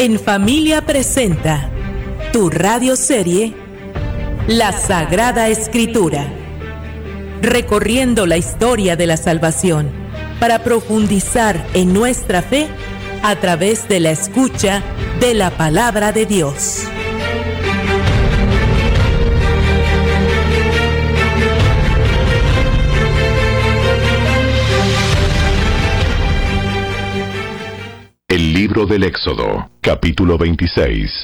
En Familia presenta tu radioserie La Sagrada Escritura, recorriendo la historia de la salvación para profundizar en nuestra fe a través de la escucha de la Palabra de Dios. El libro del Éxodo, capítulo 26.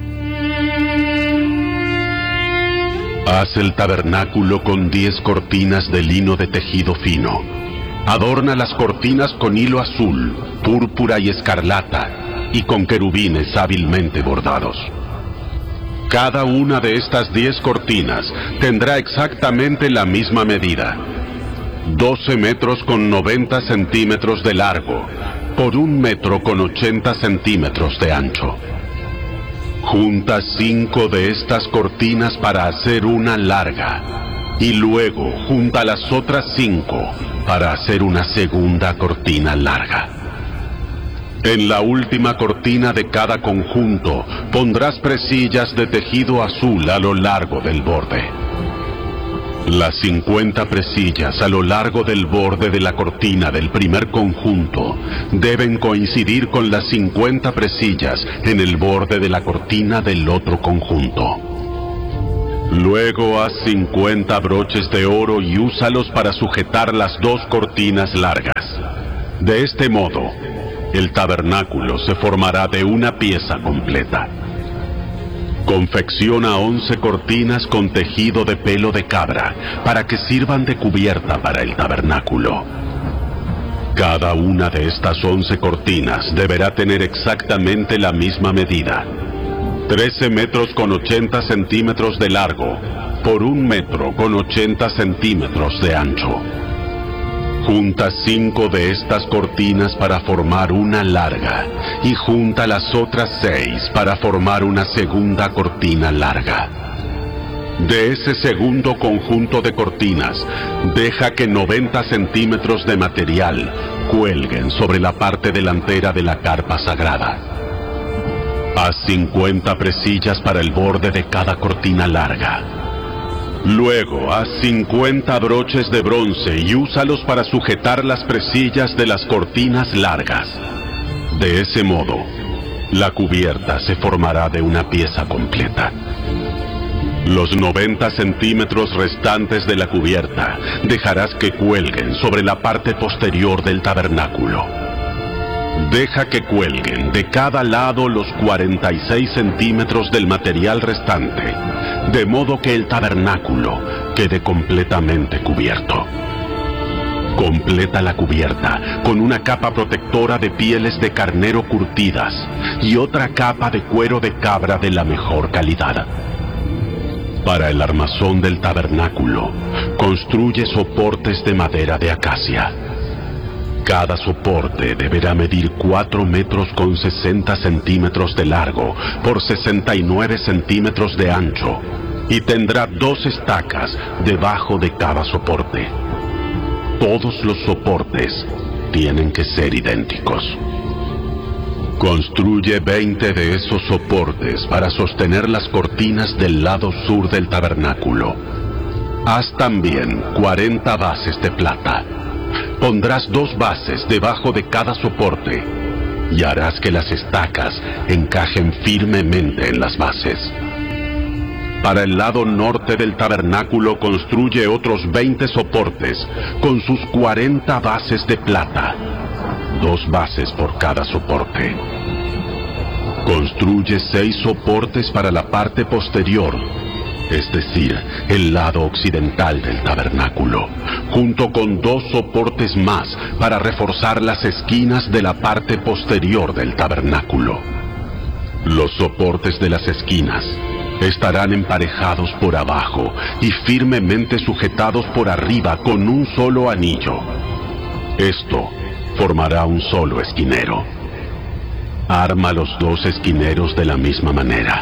Haz el tabernáculo con 10 cortinas de lino de tejido fino. Adorna las cortinas con hilo azul, púrpura y escarlata, y con querubines hábilmente bordados. Cada una de estas 10 cortinas tendrá exactamente la misma medida: 12 metros con 90 centímetros de largo, por 1 metro con 80 centímetros de ancho. Junta 5 de estas cortinas para hacer una larga, y luego junta las otras 5 para hacer una segunda cortina larga. En la última cortina de cada conjunto pondrás presillas de tejido azul a lo largo del borde. Las 50 presillas a lo largo del borde de la cortina del primer conjunto deben coincidir con las 50 presillas en el borde de la cortina del otro conjunto. Luego haz 50 broches de oro y úsalos para sujetar las 2 cortinas largas. De este modo, el tabernáculo se formará de una pieza completa. Confecciona 11 cortinas con tejido de pelo de cabra para que sirvan de cubierta para el tabernáculo. Cada una de estas 11 cortinas deberá tener exactamente la misma medida: 13 metros con 80 centímetros de largo por 1 metro con 80 centímetros de ancho. Junta 5 de estas cortinas para formar una larga y junta las otras 6 para formar una segunda cortina larga. De ese segundo conjunto de cortinas, deja que 90 centímetros de material cuelguen sobre la parte delantera de la carpa sagrada. Haz 50 presillas para el borde de cada cortina larga. Luego, haz 50 broches de bronce y úsalos para sujetar las presillas de las cortinas largas. De ese modo, la cubierta se formará de una pieza completa. Los 90 centímetros restantes de la cubierta dejarás que cuelguen sobre la parte posterior del tabernáculo. Deja que cuelguen de cada lado los 46 centímetros del material restante, de modo que el tabernáculo quede completamente cubierto. Completa la cubierta con una capa protectora de pieles de carnero curtidas y otra capa de cuero de cabra de la mejor calidad. Para el armazón del tabernáculo, construye soportes de madera de acacia. Cada soporte deberá medir 4 metros con 60 centímetros de largo por 69 centímetros de ancho y tendrá 2 estacas debajo de cada soporte. Todos los soportes tienen que ser idénticos. Construye 20 de esos soportes para sostener las cortinas del lado sur del tabernáculo. Haz también 40 bases de plata. Pondrás 2 bases debajo de cada soporte y harás que las estacas encajen firmemente en las bases. Para el lado norte del tabernáculo construye otros 20 soportes con sus 40 bases de plata, 2 bases por cada soporte. Construye 6 soportes para la parte posterior, es decir, el lado occidental del tabernáculo, junto con 2 soportes más para reforzar las esquinas de la parte posterior del tabernáculo. Los soportes de las esquinas estarán emparejados por abajo y firmemente sujetados por arriba con un solo anillo. Esto formará un solo esquinero. Arma los 2 esquineros de la misma manera.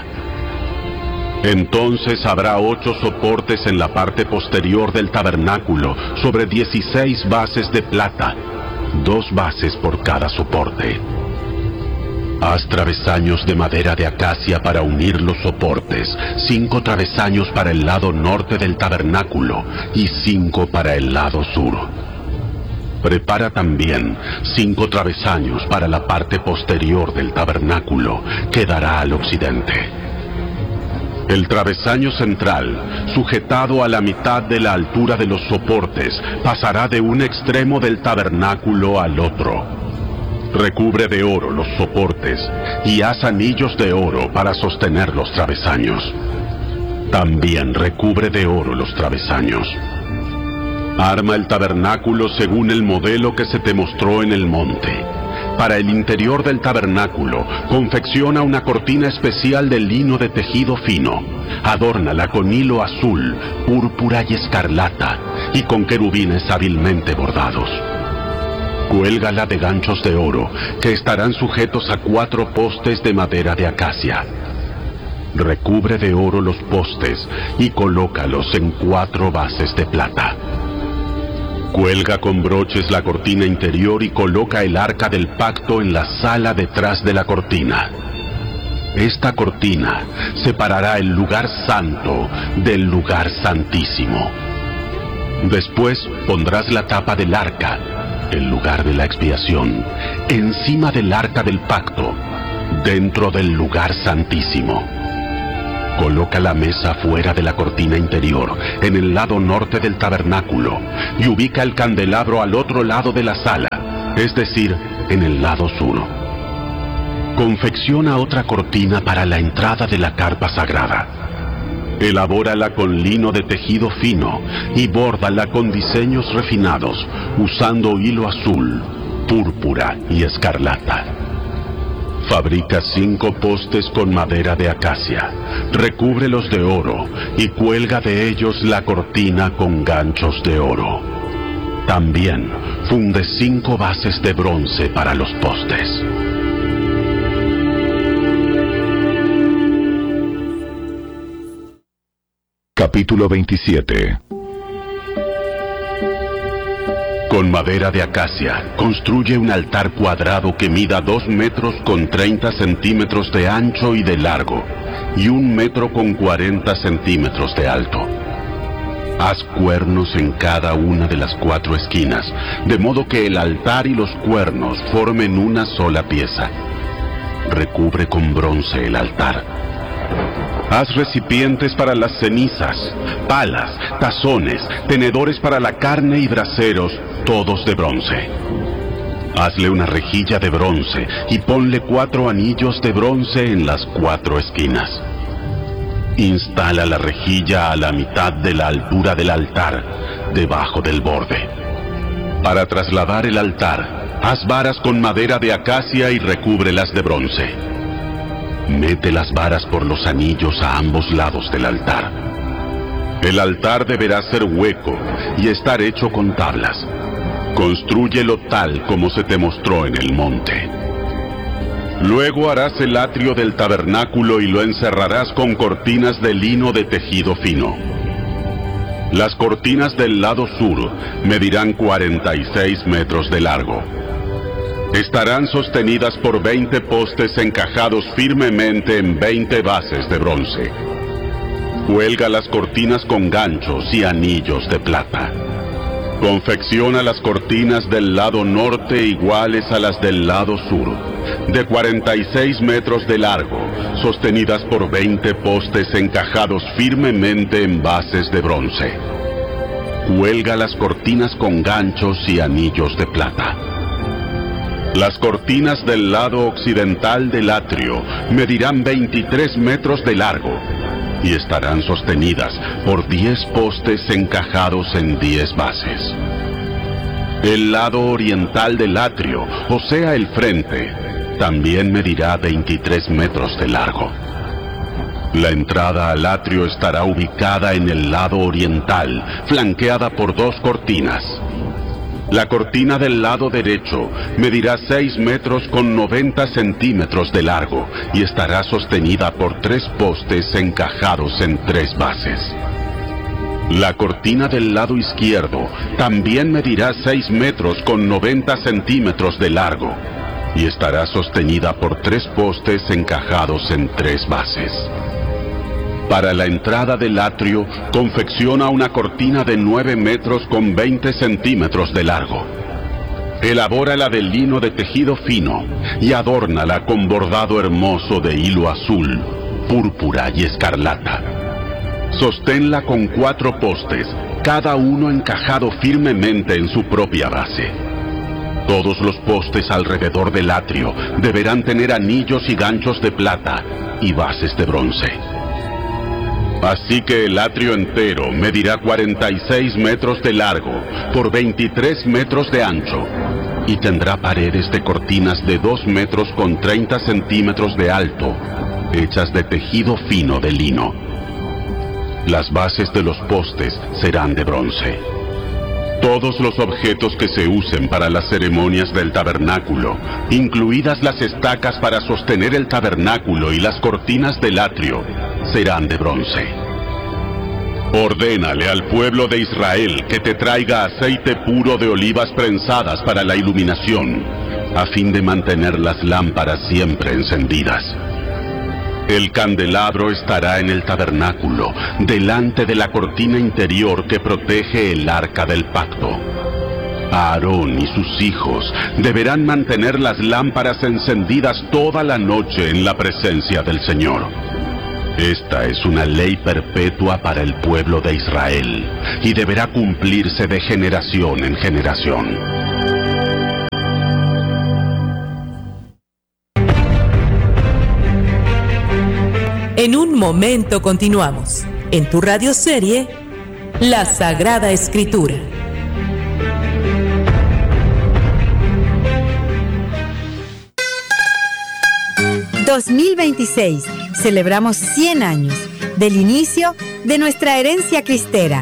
Entonces habrá 8 soportes en la parte posterior del tabernáculo sobre 16 bases de plata, 2 bases por cada soporte. Haz travesaños de madera de acacia para unir los soportes, 5 travesaños para el lado norte del tabernáculo y 5 para el lado sur. Prepara también 5 travesaños para la parte posterior del tabernáculo, que dará al occidente. El travesaño central, sujetado a la mitad de la altura de los soportes, pasará de un extremo del tabernáculo al otro. Recubre de oro los soportes y haz anillos de oro para sostener los travesaños. También recubre de oro los travesaños. Arma el tabernáculo según el modelo que se te mostró en el monte. Para el interior del tabernáculo, confecciona una cortina especial de lino de tejido fino. Adórnala con hilo azul, púrpura y escarlata, y con querubines hábilmente bordados. Cuélgala de ganchos de oro, que estarán sujetos a 4 postes de madera de acacia. Recubre de oro los postes y colócalos en 4 bases de plata. Cuelga con broches la cortina interior y coloca el arca del pacto en la sala detrás de la cortina. Esta cortina separará el lugar santo del lugar santísimo. Después pondrás la tapa del arca, el lugar de la expiación, encima del arca del pacto, dentro del lugar santísimo. Coloca la mesa fuera de la cortina interior, en el lado norte del tabernáculo, y ubica el candelabro al otro lado de la sala, es decir, en el lado sur. Confecciona otra cortina para la entrada de la carpa sagrada. Elabórala con lino de tejido fino y bórdala con diseños refinados, usando hilo azul, púrpura y escarlata. Fabrica 5 postes con madera de acacia, recúbrelos de oro y cuelga de ellos la cortina con ganchos de oro. También funde 5 bases de bronce para los postes. Capítulo 27. Con madera de acacia, construye un altar cuadrado que mida 2 metros con 30 centímetros de ancho y de largo, y 1 metro con 40 centímetros de alto. Haz cuernos en cada una de las 4 esquinas, de modo que el altar y los cuernos formen una sola pieza. Recubre con bronce el altar. Haz recipientes para las cenizas, palas, tazones, tenedores para la carne y braseros, todos de bronce. Hazle una rejilla de bronce y ponle 4 anillos de bronce en las 4 esquinas. Instala la rejilla a la mitad de la altura del altar, debajo del borde. Para trasladar el altar, haz varas con madera de acacia y recúbrelas de bronce. Mete las varas por los anillos a ambos lados del altar. El altar deberá ser hueco y estar hecho con tablas. Constrúyelo tal como se te mostró en el monte. Luego harás el atrio del tabernáculo y lo encerrarás con cortinas de lino de tejido fino. Las cortinas del lado sur medirán 46 metros de largo. Estarán sostenidas por 20 postes encajados firmemente en 20 bases de bronce. Cuelga las cortinas con ganchos y anillos de plata. Confecciona las cortinas del lado norte iguales a las del lado sur, de 46 metros de largo, sostenidas por 20 postes encajados firmemente en bases de bronce. Cuelga las cortinas con ganchos y anillos de plata. Las cortinas del lado occidental del atrio medirán 23 metros de largo y estarán sostenidas por 10 postes encajados en 10 bases. El lado oriental del atrio, o sea el frente, también medirá 23 metros de largo. La entrada al atrio estará ubicada en el lado oriental, flanqueada por 2 cortinas. La cortina del lado derecho medirá 6 metros con 90 centímetros de largo y estará sostenida por 3 postes encajados en 3 bases. La cortina del lado izquierdo también medirá 6 metros con 90 centímetros de largo y estará sostenida por 3 postes encajados en 3 bases. Para la entrada del atrio, confecciona una cortina de 9 metros con 20 centímetros de largo. Elabórala de lino de tejido fino y adórnala con bordado hermoso de hilo azul, púrpura y escarlata. Sosténla con 4 postes, cada uno encajado firmemente en su propia base. Todos los postes alrededor del atrio deberán tener anillos y ganchos de plata y bases de bronce. Así que el atrio entero medirá 46 metros de largo por 23 metros de ancho y tendrá paredes de cortinas de 2 metros con 30 centímetros de alto, hechas de tejido fino de lino. Las bases de los postes serán de bronce. Todos los objetos que se usen para las ceremonias del tabernáculo, incluidas las estacas para sostener el tabernáculo y las cortinas del atrio, serán de bronce. Ordénale al pueblo de Israel que te traiga aceite puro de olivas prensadas para la iluminación, a fin de mantener las lámparas siempre encendidas. El candelabro estará en el tabernáculo, delante de la cortina interior que protege el arca del pacto. Aarón y sus hijos deberán mantener las lámparas encendidas toda la noche en la presencia del Señor. Esta es una ley perpetua para el pueblo de Israel y deberá cumplirse de generación en generación. En un momento continuamos en tu radioserie La Sagrada Escritura. ...2026... celebramos 100 años del inicio de nuestra herencia cristera.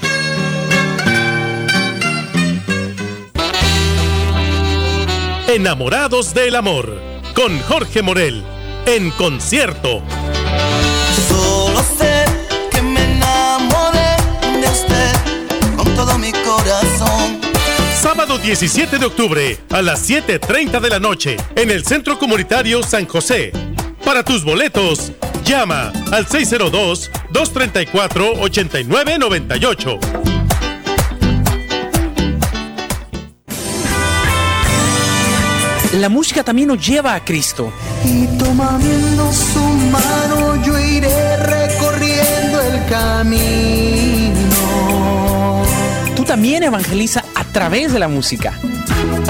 Enamorados del amor, con Jorge Morel, en concierto. Solo sé que me enamoré de usted con todo mi corazón. Sábado 17 de octubre a las 7:30 de la noche en el Centro Comunitario San José. Para tus boletos, llama al 602-234-8998. La música también nos lleva a Cristo. Y tomando su mano yo iré recorriendo el camino. Tú también evangeliza a través de la música.